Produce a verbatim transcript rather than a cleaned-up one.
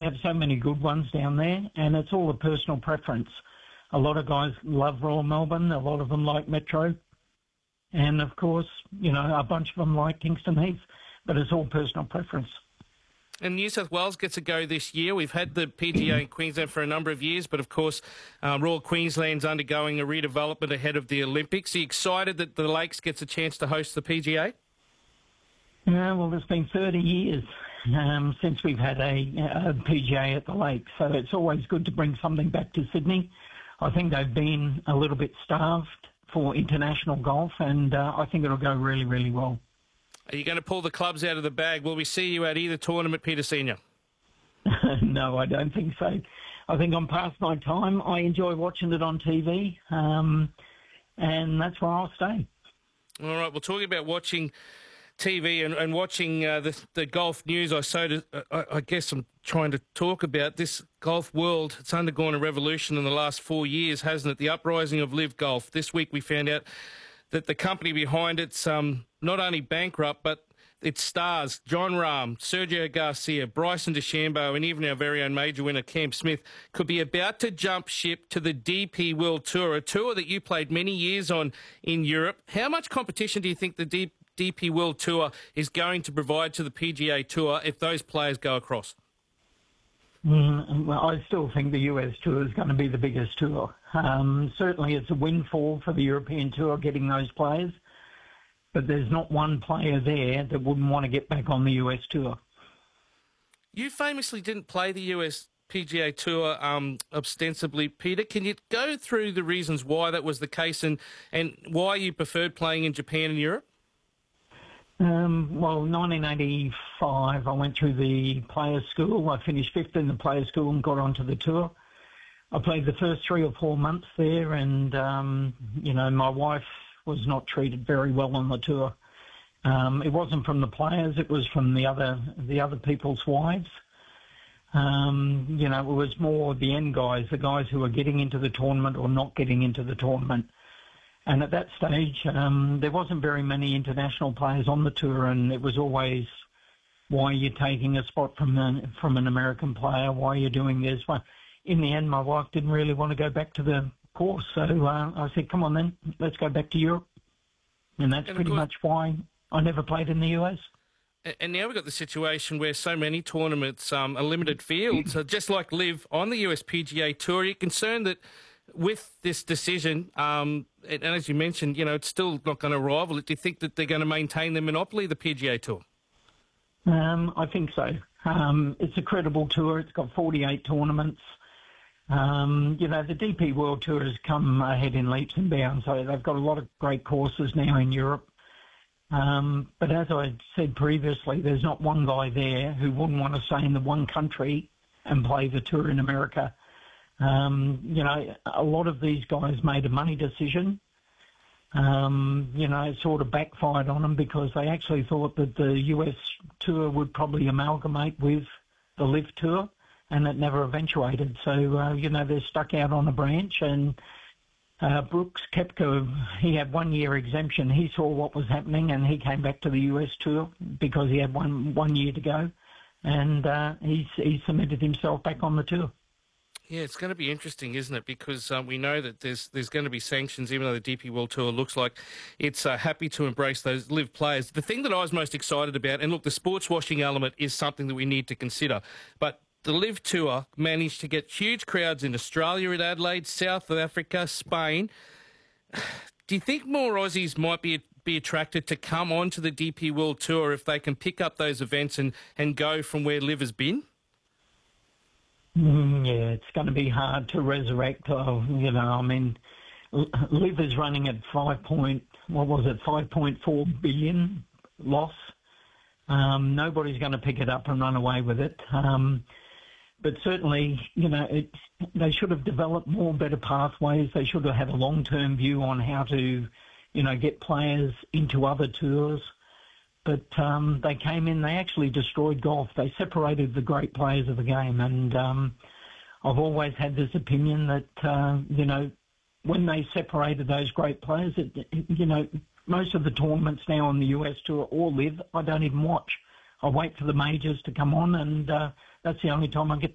have so many good ones down there, and it's all a personal preference. A lot of guys love Royal Melbourne, a lot of them like Metro, and of course, you know, a bunch of them like Kingston Heath, but it's all personal preference. And New South Wales gets a go this year. We've had the P G A in Queensland for a number of years, but of course, uh, Royal Queensland's undergoing a redevelopment ahead of the Olympics. Are you excited that the Lakes gets a chance to host the P G A? Yeah, well, it's been thirty years um, since we've had a, a P G A at the Lakes, so it's always good to bring something back to Sydney. I think they've been a little bit starved for international golf, and uh, I think it'll go really, really well. Are you going to pull the clubs out of the bag? Will we see you at either tournament, Peter Senior? No, I don't think so. I think I'm past my time. I enjoy watching it on T V, um, and that's where I'll stay. All right, well, talking about watching T V and, and watching uh, the, the golf news, I, so to, I, I guess I'm trying to talk about this golf world. It's undergone a revolution in the last four years, hasn't it? The uprising of Live Golf. This week we found out that the company behind it's um, not only bankrupt, but its stars, John Rahm, Sergio Garcia, Bryson DeChambeau, and even our very own major winner, Cam Smith, could be about to jump ship to the D P World Tour, a tour that you played many years on in Europe. How much competition do you think the D- DP World Tour is going to provide to the P G A Tour if those players go across? Mm, well, I still think the U S Tour is going to be the biggest tour. Um, certainly it's a windfall for the European Tour getting those players, but there's not one player there that wouldn't want to get back on the U S Tour. You famously didn't play the U S P G A Tour um, ostensibly, Peter. Can you go through the reasons why that was the case and, and why you preferred playing in Japan and Europe? Um, well, nineteen eighty-five, I went through the players' school. I finished fifth in the players' school and got onto the tour. I played the first three or four months there, and, um, you know, my wife was not treated very well on the tour. Um, it wasn't from the players, it was from the other the other people's wives. Um, you know, it was more the end guys, the guys who were getting into the tournament or not getting into the tournament. And at that stage, um, there wasn't very many international players on the tour, and it was always, why are you taking a spot from an, from an American player? Why are you doing this? Well, in the end, my wife didn't really want to go back to the course, so uh, I said, come on then, let's go back to Europe. And that's and pretty course, much why I never played in the U S. And now we've got the situation where so many tournaments um, are limited fields, so just like Live on the U S P G A Tour. Are you concerned that with this decision, um, and as you mentioned, you know, it's still not going to rival it, do you think that they're going to maintain the monopoly, the P G A Tour? Um, I think so. Um, it's a credible tour. It's got forty-eight tournaments. Um, you know, the D P World Tour has come ahead in leaps and bounds. So they've got a lot of great courses now in Europe. Um, but as I said previously, there's not one guy there who wouldn't want to stay in the one country and play the tour in America. Um, you know, a lot of these guys made a money decision. Um, you know, it sort of backfired on them because they actually thought that the U S Tour would probably amalgamate with the Live Tour, and it never eventuated. So, uh, you know, they're stuck out on a branch, and uh, Brooks Koepka, he had one year exemption. He saw what was happening, and he came back to the U S Tour because he had one, one year to go, and uh, he, he submitted himself back on the tour. Yeah, it's going to be interesting, isn't it? Because um, we know that there's there's going to be sanctions, even though the D P World Tour looks like it's uh, happy to embrace those Live players. The thing that I was most excited about, and look, the sports washing element is something that we need to consider, but the Live Tour managed to get huge crowds in Australia, in Adelaide, South Africa, Spain. Do you think more Aussies might be be attracted to come onto the D P World Tour if they can pick up those events and, and go from where Live has been? Mm, yeah, it's going to be hard to resurrect. Uh, you know, I mean, Live is running at five point, what was it, five point four billion loss. Um, nobody's going to pick it up and run away with it. Um, but certainly, you know, it, they should have developed more better pathways. They should have had a long-term view on how to, you know, get players into other tours. But um, they came in, they actually destroyed golf. They separated the great players of the game. And um, I've always had this opinion that, uh, you know, when they separated those great players, it, you know, most of the tournaments now on the U S Tour or Live, I don't even watch. I wait for the majors to come on, and uh, that's the only time I get